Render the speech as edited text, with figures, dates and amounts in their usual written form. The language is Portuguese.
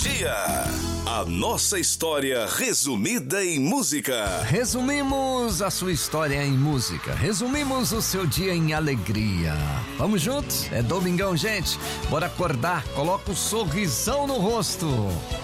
dia. A nossa história resumida em música. Resumimos a sua história em música. Resumimos o seu dia em alegria. Vamos juntos? É domingão, gente. Bora acordar. Coloca um sorrisão no rosto.